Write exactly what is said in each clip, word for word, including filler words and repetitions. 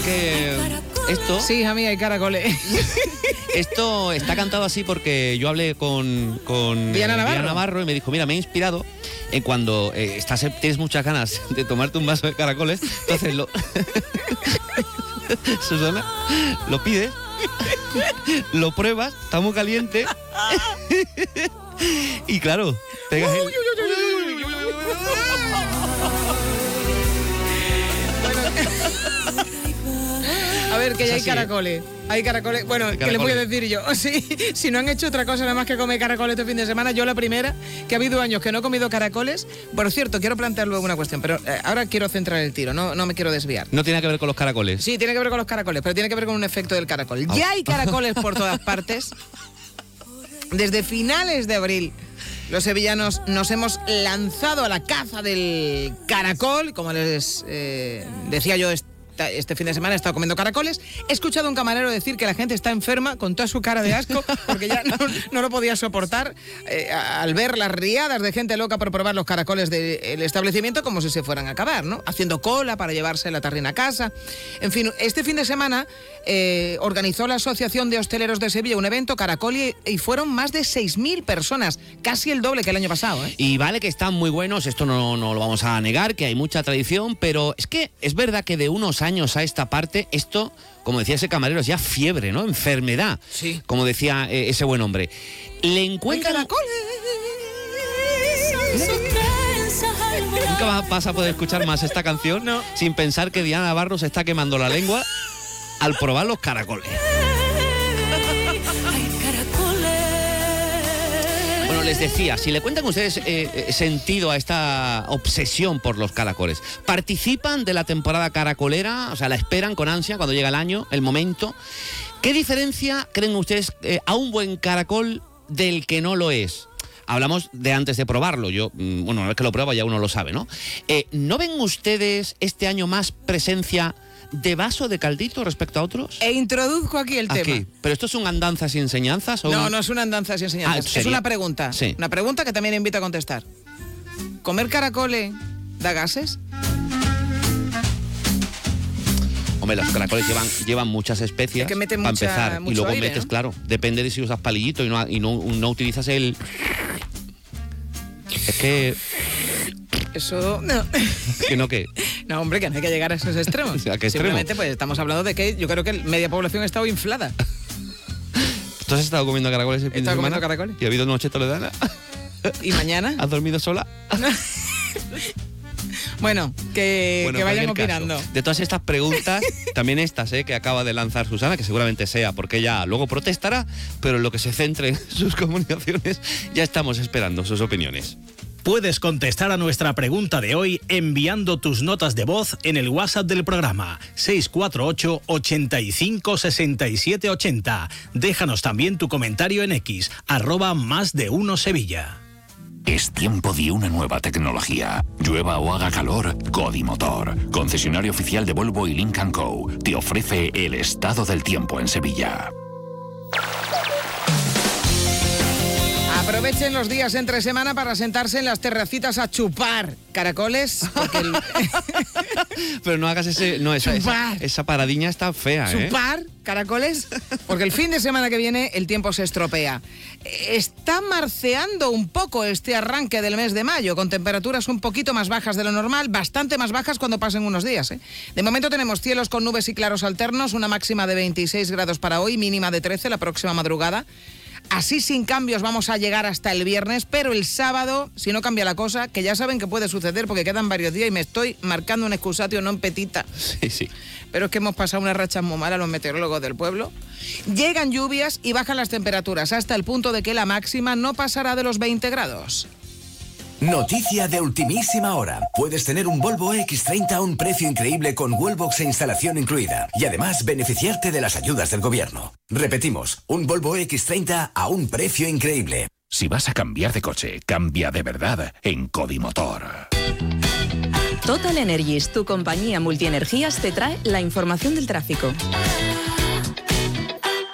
que esto... Sí, a mí hay caracoles. Esto está cantado así porque yo hablé con, con Diana eh, Navarro. Diana Navarro y me dijo, mira, me he inspirado en cuando eh, estás, tienes muchas ganas de tomarte un vaso de caracoles, entonces lo... Susana, lo pides, lo pruebas, está muy caliente y claro, pegas el... A ver, que ya hay así, ¿eh? caracoles. Hay caracoles. Bueno, Hay ¿qué les voy a caracoles. decir yo? Sí, si no han hecho otra cosa nada más que comer caracoles este fin de semana, yo la primera, que ha habido años que no he comido caracoles. Por cierto, quiero plantear luego una cuestión, pero eh, ahora quiero centrar el tiro, no, no me quiero desviar. No tiene que ver con los caracoles. Sí, tiene que ver con los caracoles, pero tiene que ver con un efecto del caracol. Ah. Ya hay caracoles por todas partes. Desde finales de abril, los sevillanos nos hemos lanzado a la caza del caracol. Como les eh, decía yo, esta- este fin de semana he estado comiendo caracoles. He escuchado a un camarero decir que la gente está enferma con toda su cara de asco porque ya no, no lo podía soportar eh, al ver las riadas de gente loca por probar los caracoles del establecimiento como si se fueran a acabar, ¿no? Haciendo cola para llevarse la tarrina a casa. En fin, este fin de semana eh, organizó la Asociación de Hosteleros de Sevilla un evento Caracol y, y fueron más de seis mil personas, casi el doble que el año pasado, ¿eh? Y vale que están muy buenos, esto no, no lo vamos a negar, que hay mucha tradición, pero es que es verdad que de unos años a esta parte, esto, como decía ese camarero, es ya fiebre, ¿no? Enfermedad, Sí. como decía eh, ese buen hombre. Le encuentran... ¡Caracoles! Nunca va- vas a poder escuchar más esta canción No. sin pensar que Diana Navarro se está quemando la lengua al probar los caracoles. Bueno, les decía, si le cuentan ustedes eh, eh, sentido a esta obsesión por los caracoles, ¿participan de la temporada caracolera? O sea, ¿la esperan con ansia cuando llega el año, el momento? ¿Qué diferencia creen ustedes eh, a un buen caracol del que no lo es? Hablamos de antes de probarlo. Yo, mm, bueno, una vez que lo prueba ya uno lo sabe, ¿no? Eh, ¿No ven ustedes este año más presencia de vaso de caldito respecto a otros? E introduzco aquí el tema. Aquí. ¿Pero esto son andanzas y enseñanzas? O No, un- no es una andanza y enseñanzas. Ah, es sería- una pregunta. Sí. Una pregunta que también invito a contestar. ¿Comer caracoles da gases? Hombre, los caracoles llevan, llevan muchas especias Es que meten para mucha- empezar. Y mucho luego aire, metes, ¿no? claro, depende de si usas palillito y no, y no, no utilizas el... Es que... Eso... No. que no, que... No, hombre, que no hay que llegar a esos extremos. ¿A qué extremo? Simplemente, pues estamos hablando de que yo creo que media población ha estado inflada. ¿Tú has estado comiendo caracoles el fin de estado semana? comiendo caracoles. ¿Y ha habido noche toledana? ¿Y mañana? ¿Has dormido sola? Bueno, que, Bueno, que en vayan cualquier caso, opinando. de todas estas preguntas, también estas eh, que acaba de lanzar Susana, que seguramente sea porque ella luego protestará, pero en lo que se centre en sus comunicaciones, ya estamos esperando sus opiniones. Puedes contestar a nuestra pregunta de hoy enviando tus notas de voz en el WhatsApp del programa seis cuatro ocho, ochenta y cinco, sesenta y siete ochenta. Déjanos también tu comentario en X, arroba más de uno Sevilla. Es tiempo de una nueva tecnología. Llueva o haga calor, Codimotor, concesionario oficial de Volvo y Lynk and Co, te ofrece el estado del tiempo en Sevilla. Aprovechen los días entre semana para sentarse en las terracitas a chupar caracoles. Porque el- Pero no hagas ese... No, esa, esa, Chupar. esa paradiña está fea, ¿eh? chupar caracoles, porque el fin de semana que viene el tiempo se estropea. Está marceando un poco este arranque del mes de mayo, con temperaturas un poquito más bajas de lo normal, bastante más bajas cuando pasen unos días, ¿eh? De momento tenemos cielos con nubes y claros alternos, una máxima de veintiséis grados para hoy, mínima de trece la próxima madrugada. Así sin cambios vamos a llegar hasta el viernes, pero el sábado, si no cambia la cosa, que ya saben que puede suceder porque quedan varios días y me estoy marcando un excusatio non petita. Sí, sí. Pero es que hemos pasado unas rachas muy malas los meteorólogos del pueblo. Llegan lluvias y bajan las temperaturas hasta el punto de que la máxima no pasará de los veinte grados. Noticia de ultimísima hora. Puedes tener un Volvo equis treinta a un precio increíble con Wallbox e instalación incluida. Y además beneficiarte de las ayudas del gobierno. Repetimos, un Volvo equis treinta a un precio increíble. Si vas a cambiar de coche, cambia de verdad en Codimotor. Total Energies, tu compañía multienergías, te trae la información del tráfico.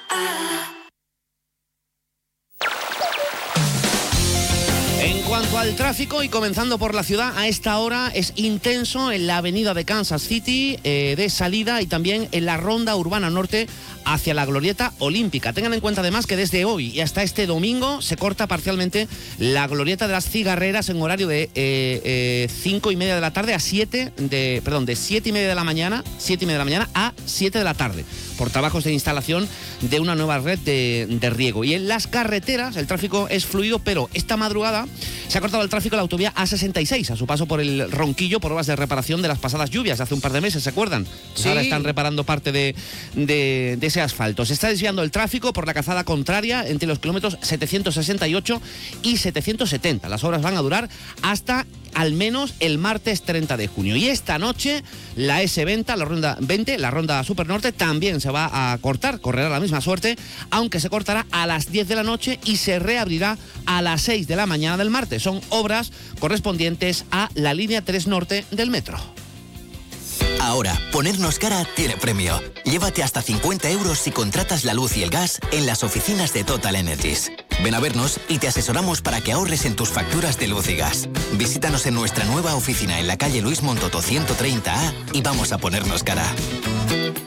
En cuanto al El tráfico, y comenzando por la ciudad, a esta hora es intenso en la avenida de Kansas City, eh, de salida, y también en la ronda urbana norte hacia la Glorieta Olímpica. Tengan en cuenta además que desde hoy y hasta este domingo se corta parcialmente la Glorieta de las Cigarreras en horario de eh, eh, cinco y media de la tarde a siete de, perdón, de siete y media de la mañana, siete y media de la mañana a siete de la tarde, por trabajos de instalación de una nueva red de, de riego. Y en las carreteras el tráfico es fluido, pero esta madrugada se ha cortado el tráfico en la autovía A sesenta y seis a su paso por el Ronquillo por obras de reparación de las pasadas lluvias de hace un par de meses, ¿se acuerdan? Pues sí. Ahora están reparando parte de, de, de ese asfalto. Se está desviando el tráfico por la calzada contraria entre los kilómetros setecientos sesenta y ocho y setecientos setenta. Las obras van a durar hasta al menos el martes treinta de junio. Y esta noche la S veinte, la ronda veinte, la ronda Supernorte, también se va a cortar, correrá la misma suerte, aunque se cortará a las diez de la noche y se reabrirá a las seis de la mañana del martes. Son obras correspondientes a la línea tres Norte del metro. Ahora, ponernos cara tiene premio. Llévate hasta cincuenta euros si contratas la luz y el gas en las oficinas de Total Energies. Ven a vernos y te asesoramos para que ahorres en tus facturas de luz y gas. Visítanos en nuestra nueva oficina en la calle Luis Montoto ciento treinta A y vamos a ponernos cara.